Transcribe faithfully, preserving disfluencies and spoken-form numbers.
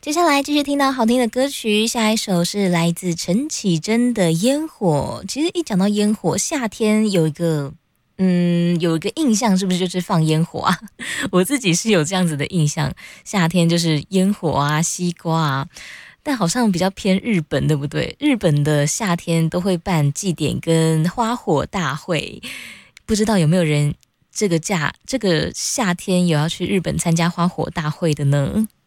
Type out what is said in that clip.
接下来继续听到好听的歌曲，下一首是来自陈绮贞的烟火。其实一讲到烟火，夏天有一个嗯，有一个印象是不是就是放烟火啊？我自己是有这样子的印象，夏天就是烟火啊，西瓜啊，但好像比较偏日本，对不对？日本的夏天都会办祭典跟花火大会，不知道有没有人这个假这个夏天有要去日本参加花火大会的呢？